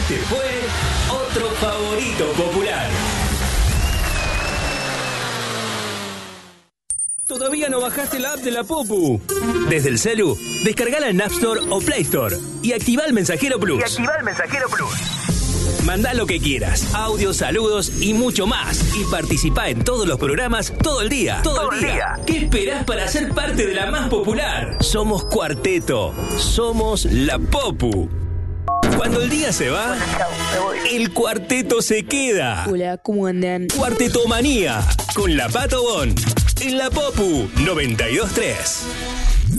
Este fue otro favorito popular. ¿Todavía no bajaste la app de la Popu? Desde el celu, descargala en App Store o Play Store y activa el Mensajero Plus. Mandá lo que quieras, audios, saludos y mucho más. Y participá en todos los programas todo el día. Todo el día. ¿Qué esperás para ser parte de la más popular? Somos Cuarteto. Somos la Popu. Cuando el día se va, el cuarteto se queda. Hola, ¿cómo andan? Cuartetomanía con la Pato Bon en la Popu 92.3.